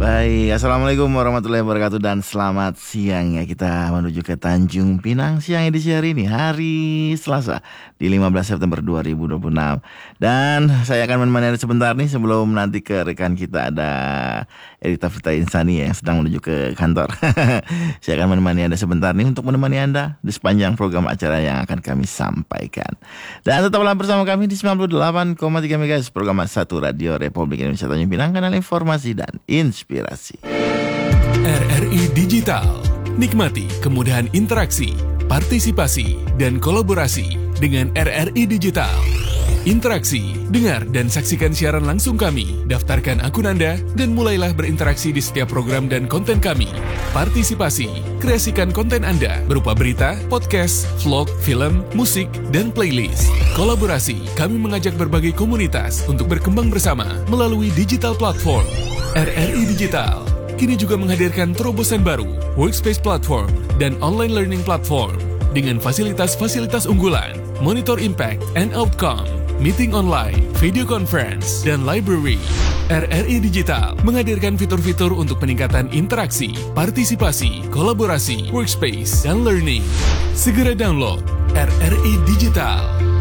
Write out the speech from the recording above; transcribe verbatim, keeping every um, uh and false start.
Baik, Assalamualaikum warahmatullahi wabarakatuh dan selamat siang ya. Kita menuju ke Tanjung Pinang siang edisi hari ini, hari Selasa di lima belas September dua ribu dua puluh enam. Dan saya akan menemani Anda sebentar nih sebelum nanti ke rekan kita ada Erita Fita Insani yang sedang menuju ke kantor. Saya akan menemani Anda sebentar nih untuk menemani Anda di sepanjang program acara yang akan kami sampaikan. Dan tetaplah bersama kami di sembilan puluh delapan koma tiga MHz program satu Radio Republik Indonesia Tanjung Pinang, kanal informasi dan inspirasi. R R I Digital. Nikmati kemudahan interaksi, partisipasi, dan kolaborasi dengan R R I Digital. Interaksi, dengar dan saksikan siaran langsung kami, daftarkan akun Anda, dan mulailah berinteraksi di setiap program dan konten kami. Partisipasi, kreasikan konten Anda berupa berita, podcast, vlog, film, musik, dan playlist. Kolaborasi, kami mengajak berbagai komunitas untuk berkembang bersama melalui digital platform. R R I Digital kini juga menghadirkan terobosan baru, workspace platform, dan online learning platform dengan fasilitas-fasilitas unggulan, monitor impact and outcome, meeting online, video conference, dan library. R R I Digital menghadirkan fitur-fitur untuk peningkatan interaksi, partisipasi, kolaborasi, workspace, dan learning. Segera download R R I Digital.